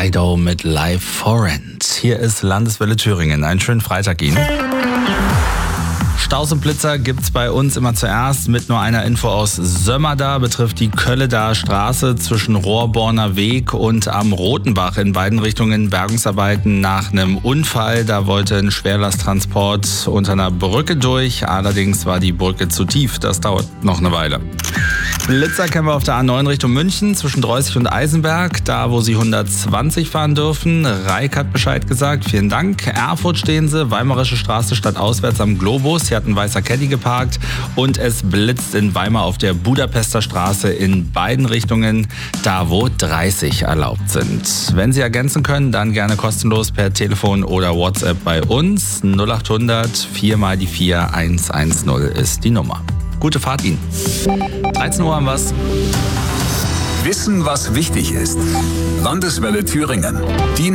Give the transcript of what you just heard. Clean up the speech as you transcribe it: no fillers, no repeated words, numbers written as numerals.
Dido mit Live Forend. Hier ist Landeswelle Thüringen. Einen schönen Freitag Ihnen. Staus und Blitzer gibt's bei uns immer zuerst mit nur einer Info aus Sömmerda. Betrifft die Kölledaer Straße zwischen Rohrborner Weg und am Rotenbach. In beiden Richtungen Bergungsarbeiten nach einem Unfall. Da wollte ein Schwerlasttransport unter einer Brücke durch. Allerdings war die Brücke zu tief. Das dauert noch eine Weile. Blitzer kennen wir auf der A9 Richtung München zwischen Dreußig und Eisenberg, da wo Sie 120 fahren dürfen. Reik hat Bescheid gesagt, vielen Dank. Erfurt stehen Sie, Weimarische Straße stadtauswärts am Globus. Hier hat ein weißer Caddy geparkt und es blitzt in Weimar auf der Budapester Straße in beiden Richtungen, da wo 30 erlaubt sind. Wenn Sie ergänzen können, dann gerne kostenlos per Telefon oder WhatsApp bei uns. 0800 4 mal die 4 110 ist die Nummer. Gute Fahrt Ihnen. 13 Uhr haben wir's. Wissen, was wichtig ist. Landeswelle Thüringen. Die